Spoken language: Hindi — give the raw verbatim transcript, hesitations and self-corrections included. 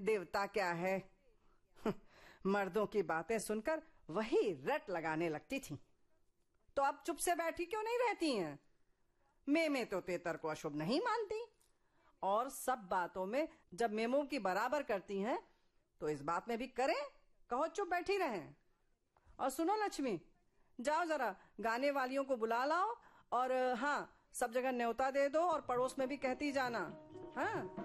देवता क्या है। मर्दों की बातें सुनकर वही रट लगाने लगती थी। तो अब चुप से बैठी क्यों नहीं रहती हैं? मेमे तो तेतर को अशुभ नहीं मानती, और सब बातों में जब मेमों की बराबर करती हैं तो इस बात में भी करें। कहो चुप बैठी रहें। और सुनो लक्ष्मी, जाओ जरा गाने वालियों को बुला लाओ, और हाँ, सब जगह न्योता दे दो और पड़ोस में भी कहती जाना। हाँ।